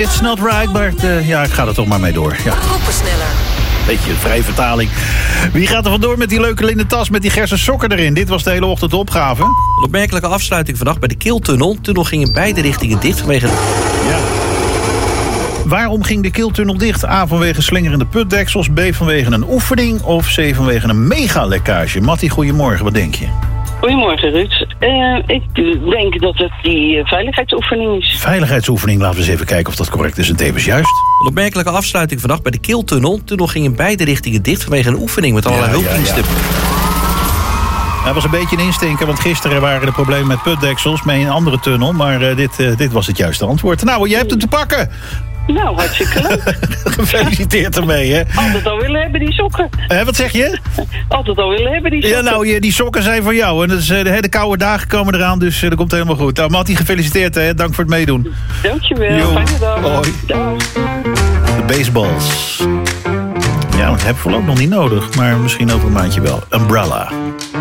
It's not right, maar ja, ik ga er toch maar mee door. Ja. Groepensneller. Beetje vrije vertaling. Wie gaat er vandoor met die leuke linnen tas met die gersen sokken erin? Dit was de hele ochtend de opgave. Een opmerkelijke afsluiting vannacht bij de Keeltunnel. De tunnel ging in beide richtingen dicht vanwege... Ja. Waarom ging de Keeltunnel dicht? A, vanwege slingerende putdeksels. B, vanwege een oefening. Of C, vanwege een megalekkage. Mattie, goedemorgen. Wat denk je? Goedemorgen, Ruud. Ik denk dat het die veiligheidsoefening is. Veiligheidsoefening. Laten we eens even kijken of dat correct is en tevens juist. Een opmerkelijke afsluiting vannacht bij de Keeltunnel. De tunnel ging in beide richtingen dicht vanwege een oefening met allerlei hulpdiensten. Dat was een beetje een instinker, want gisteren waren er problemen met putdeksels met een andere tunnel. Maar dit was het juiste antwoord. Nou, jij hebt hem te pakken. Nou, hartstikke leuk. Gefeliciteerd ermee, hè. Altijd al willen hebben die sokken. Wat zeg je? Altijd al willen hebben die sokken. Ja, nou, die sokken zijn voor jou. En dus, de koude dagen komen eraan, dus dat komt helemaal goed. Nou, Mattie, gefeliciteerd, hè. Dank voor het meedoen. Dankjewel. Jo. Fijne dag. Hoi. Dag. De baseballs. Ja, dat heb ik voorlopig nog niet nodig. Maar misschien over een maandje wel. Umbrella.